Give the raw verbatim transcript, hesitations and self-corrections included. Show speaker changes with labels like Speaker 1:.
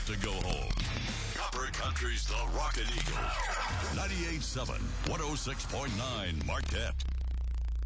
Speaker 1: to go home. Copper Country's The Rockin' Eagle. ninety-eight point seven, one oh six point nine Marquette.